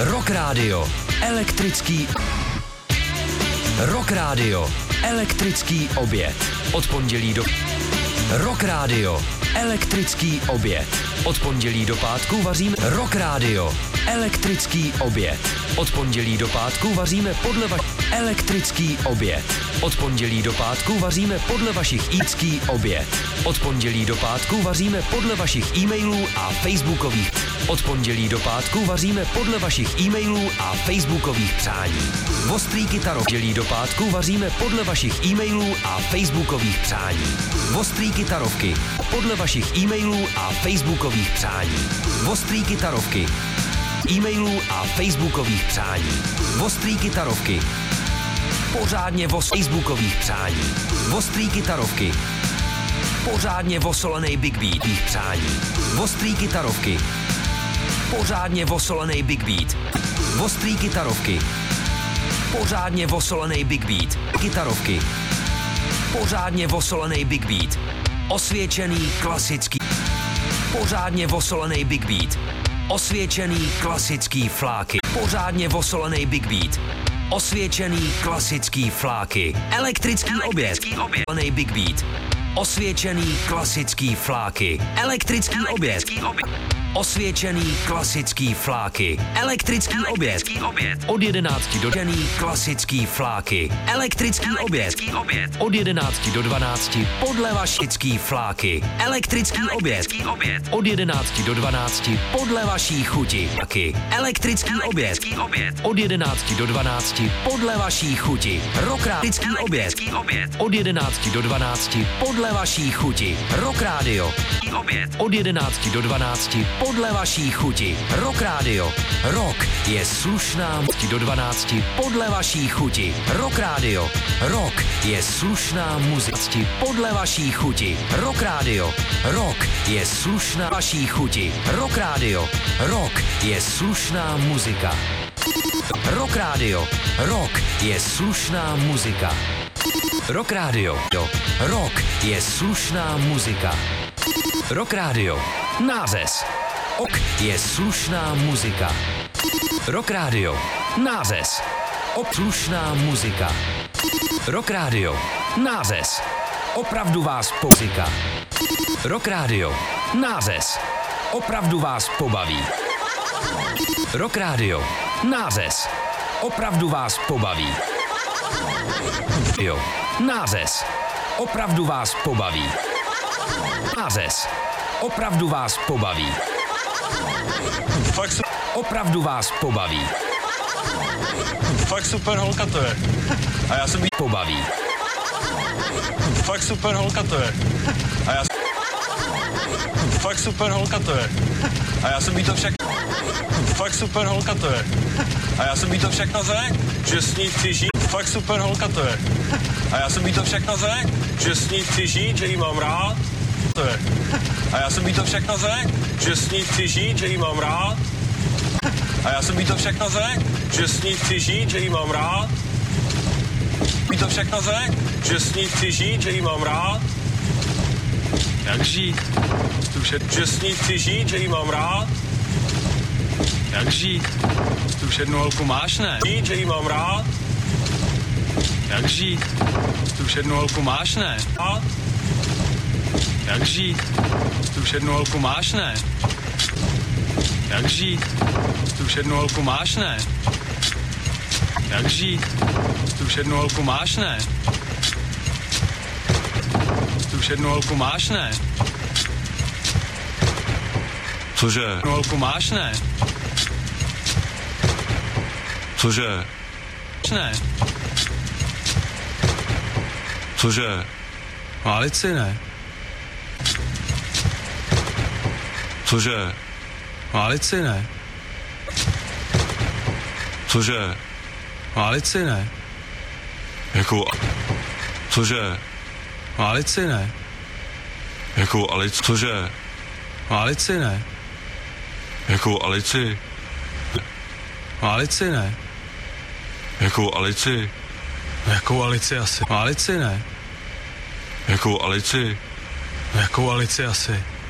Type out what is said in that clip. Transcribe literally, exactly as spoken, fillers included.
Rock Radio. Elektrický... Rock Radio. Elektrický oběd. Od pondělí do... Rock Radio. Elektrický oběd. Od pondělí do pátku vaříme Rock Radio. Elektrický oběd. Od pondělí do pátku vaříme podle vašich... Elektrický oběd. Od pondělí do pátku vaříme podle vašich jídský oběd. Od pondělí do pátku vaříme podle vašich e-mailů a facebookových. Od pondělí do pátku vaříme podle vašich e-mailů a facebookových přání. Ostrý kytarov. Pondělí do pátku vaříme podle vašich e-mailů a facebookových přání. Ostrý kytarovky. Podle vašich e-mailů a facebookových přání. Ostrý kytarovky. E-mailů a facebookových přání. Ostrý kytarovky. Pořádně vos facebookových přání. Ostrý kytarovky. Pořádně vosolenej Big Beat přání. Ostrý kytarovky. Pořádně vosolenej Big Beat. Ostrý kytarovky. Pořádně vosolenej Big Beat. Kytarovky. Pořádně vosolenej Big Beat. Osvědčený klasický. Pořádně vosolenej Big Beat. Osvědčený klasický fláky. Pořádně vosolenej Big Beat. Osvědčený klasický fláky. Elektrický oběd. Vosolenej Big Beat. Osvědčený klasický fláky. Elektrický oběd. Osvědčený klasický fláky. Elektrický oběd. Od jedenácti do dvanácti klasický fláky. Elektrický oběd. Od jedenácti do dvanácti podle vašický fláky. Elektrický oběd. Od jedenácti do dvanácti podle vaší chuti. Elektrický oběd. Od jedenácti do dvanácti podle vaší chuti. Rock Radio. oběd. Od jedenácti do dvanácti podle vaší chuti. Rock Radio. Od jedenácti do dvanácti podle vaší chuti. Rock Radio. Rock je slušná do dvanácti podle vaší chuti. Rock Radio. Rock je slušná muzika podle vaší chuti. Rock Radio. Rock je slušná vaší chuti. Rock Radio. Rock je slušná muzika. Rock Radio. Rock je slušná muzika. Rock Radio. Rock je slušná muzika. Rock Radio. Nářez. Ok je slušná muzika. Rock Radio. Nářez. Ok slušná muzika. Rock Radio. Nářez. Opravdu vás muzika. Rock Radio. Nářez. Opravdu vás pobaví. Rock Radio. Nářez. Opravdu vás pobaví. Jo. Nářez. Opravdu vás pobaví. Nářez. Opravdu vás pobaví. Fakt su- Opravdu vás pobaví. Fakt super holka to je. A já jsem jí Pobaví. Fakt super holka to je. A já Fakt super holka to je. A já jsem jí to však Fakt super holka to je. A já jsem jí to všechno řekl, že s ní chci žít. Fakt super holka to je. A já jsem jí to všechno řekl, že s ní chci žít, že jí mám rád. To je. A já jsem jí to všechno řekl, že s ní chci žít, že jí mám rád. A já jsem jí to všechno řekl, že s ní chci žít, že jí mám rád. Jí to všechno řekl, že s ní chci žít, že jí mám rád. Jak žít? Že, že s ní chci žít, že jí mám rád. Jak žít? Tu už jednu holku máš, ne? Žít, že jí mám rád. Jak žít? Tu už jednu holku máš, ne? A Jak žít? Tu už jednu holku máš, ne? Jak žít? Tu už jednu holku máš, ne? Jak žít? Tu už jednu holku máš, ne? Tu už jednu holku máš, ne? cože? Jednu holku máš, ne? Cože? Ne? Cože? Alici, ne? Cože? Alici, ne? Cože? Alici, ne? Jakou? Cože? Alici, ne? Jakou Alici? Cože? Alici, ne? Jakou Alici? Alici, ne? Jakou Alici? Jakou Alici asi? Alici, ne? Jakou Alici? Jakou Alici asi?